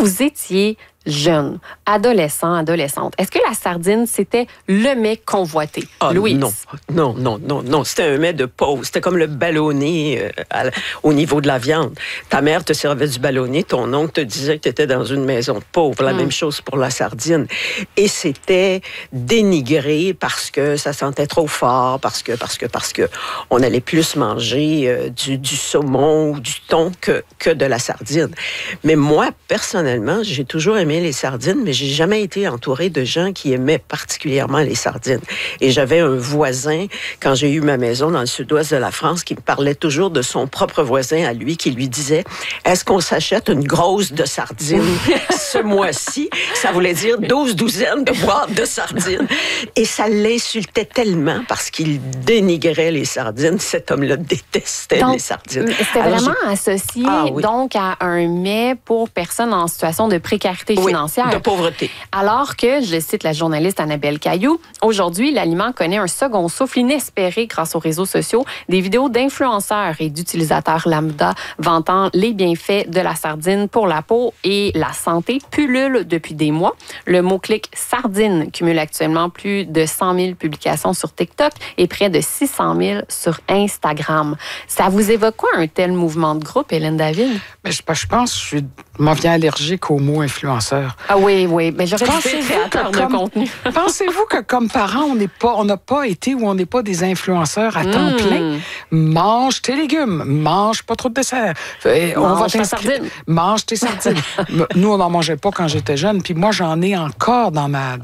vous étiez jeune, adolescente, est-ce que la sardine, c'était le mets convoité? Louise? Non. C'était un mets de pauvre. C'était comme le ballonné au niveau de la viande. Ta mère te servait du ballonné, ton oncle te disait que tu étais dans une maison de pauvre. La même chose pour la sardine. Et c'était dénigré parce que ça sentait trop fort, parce que on allait plus manger du saumon ou du thon que de la sardine. Mais moi, personnellement, j'ai toujours aimé les sardines, mais j'ai jamais été entourée de gens qui aimaient particulièrement les sardines. Et j'avais un voisin, quand j'ai eu ma maison dans le sud-ouest de la France, qui me parlait toujours de son propre voisin à lui, qui lui disait « Est-ce qu'on s'achète une grosse de sardines ce mois-ci? » Ça voulait dire 12 douzaines de boîtes de sardines. Et ça l'insultait tellement parce qu'il dénigrait les sardines. Cet homme-là détestait les sardines. C'était vraiment associé donc à un mets pour personnes en situation de précarité financière. De pauvreté. Alors que, je cite la journaliste Annabelle Caillou, aujourd'hui, l'aliment connaît un second souffle inespéré grâce aux réseaux sociaux. Des vidéos d'influenceurs et d'utilisateurs lambda vantant les bienfaits de la sardine pour la peau et la santé pullulent depuis des mois. Le mot-clic sardine cumule actuellement plus de 100 000 publications sur TikTok et près de 600 000 sur Instagram. Ça vous évoque quoi un tel mouvement de groupe, Hélène David? Mais je pense que je m'en viens allergique au mot influenceur. Ah oui. Mais j'aurais dit créateur de contenu. Pensez-vous que comme parents, on n'a pas été ou on n'est pas des influenceurs à temps plein? Mange tes légumes, mange pas trop de dessert. Mange ta sardine. Mange tes sardines. Nous, on n'en mangeait pas quand j'étais jeune, puis moi, j'en ai encore dans ma...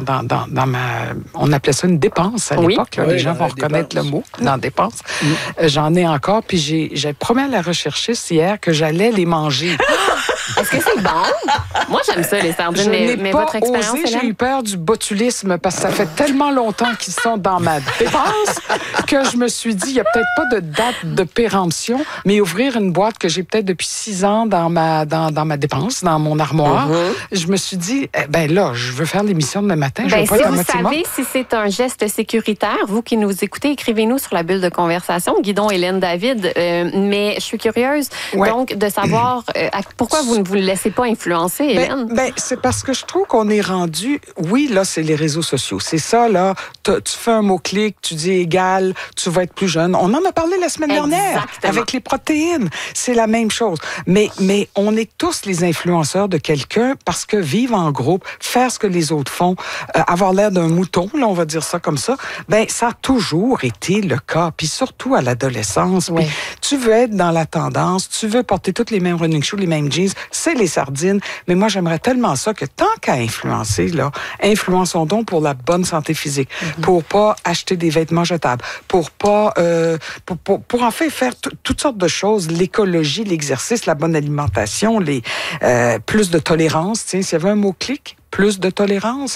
On appelait ça une dépense à l'époque. Les gens vont reconnaître le mot, dans dépense. J'en ai encore, puis j'ai promis à la recherchiste hier que j'allais les manger. Est-ce que c'est bon? Moi, j'aime ça, les sardines, mais votre expérience, j'ai eu peur du botulisme parce que ça fait tellement longtemps qu'ils sont dans ma dépense que je me suis dit, il n'y a peut-être pas de date de péremption, mais ouvrir une boîte que j'ai peut-être depuis 6 ans dans ma dépense, dans mon armoire, je me suis dit, là, je veux faire l'émission demain matin. Je veux pas si être à vous moitié savez morte. si c'est un geste sécuritaire, vous qui nous écoutez, écrivez-nous sur la bulle de conversation, Guidon, Hélène, David. Mais je suis curieuse, donc, de savoir pourquoi vous ne vous laissez pas influencer, Hélène? C'est parce que je trouve qu'on est rendu... Oui, là, c'est les réseaux sociaux. C'est ça, là. Tu fais un mot-clic, tu dis égal, tu vas être plus jeune. On en a parlé la semaine dernière avec les protéines. C'est la même chose. Mais on est tous les influenceurs de quelqu'un parce que vivre en groupe, faire ce que les autres font, avoir l'air d'un mouton, là, on va dire ça comme ça, ça a toujours été le cas. Puis surtout à l'adolescence. Puis tu veux être dans la tendance, tu veux porter toutes les mêmes running shoes, les mêmes jeans, c'est les sardines. Mais moi, j'aimerais tellement ça que tant qu'à influencer, là, influençons donc pour la bonne santé physique, pour pas acheter des vêtements jetables, pour pas, pour en fait faire toutes sortes de choses, l'écologie, l'exercice, la bonne alimentation, plus de tolérance. Tiens, s'il y avait un mot-clic, plus de tolérance.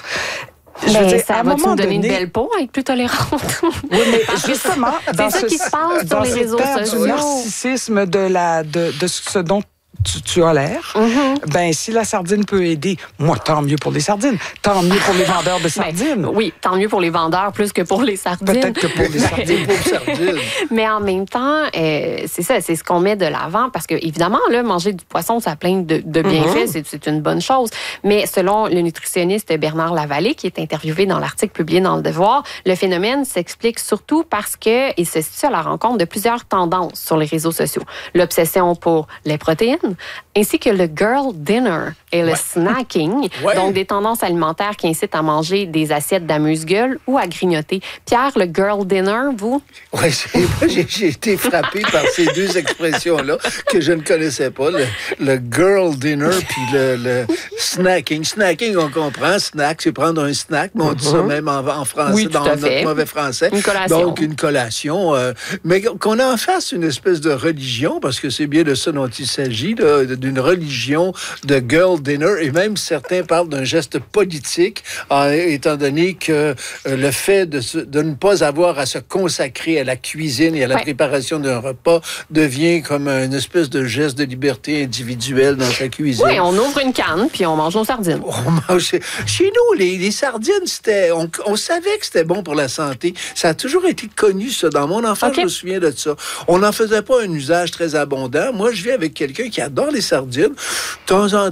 Ça va-tu nous donner une belle peau, être plus tolérante? Oui, mais justement, c'est ça qui se passe sur les réseaux sociaux. Du narcissisme de ce dont tu as l'air, si la sardine peut aider, moi, tant mieux pour les sardines. Tant mieux pour les vendeurs de sardines. Oui, tant mieux pour les vendeurs plus que pour les sardines. Peut-être que pour les sardines. Mais en même temps, c'est ça, c'est ce qu'on met de l'avant parce que, évidemment, là, manger du poisson, ça a plein de bienfaits, c'est une bonne chose. Mais selon le nutritionniste Bernard Lavallée, qui est interviewé dans l'article publié dans Le Devoir, le phénomène s'explique surtout parce qu'il se situe à la rencontre de plusieurs tendances sur les réseaux sociaux. L'obsession pour les protéines, ainsi que le girl dinner et le snacking, donc des tendances alimentaires qui incitent à manger des assiettes d'amuse-gueule ou à grignoter. Pierre, le girl dinner, vous? Oui, j'ai été frappé par ces deux expressions-là que je ne connaissais pas, le girl dinner puis le snacking. Snacking, on comprend. Snack, c'est prendre un snack, mais on dit ça même en français, dans notre mauvais français. Une collation. Donc, une collation. Mais qu'on en fasse une espèce de religion, parce que c'est bien de ça dont il s'agit, d'une religion de girl dinner, et même certains parlent d'un geste politique, étant donné que le fait de ne pas avoir à se consacrer à la cuisine et à la préparation d'un repas devient comme une espèce de geste de liberté individuelle dans sa cuisine. Oui, on ouvre une canne, puis on mange nos sardines. Chez nous, les sardines, on savait que c'était bon pour la santé. Ça a toujours été connu, ça. Dans mon enfance, je me souviens de ça. On n'en faisait pas un usage très abondant. Moi, je vis avec quelqu'un qui adore les sardines. De temps en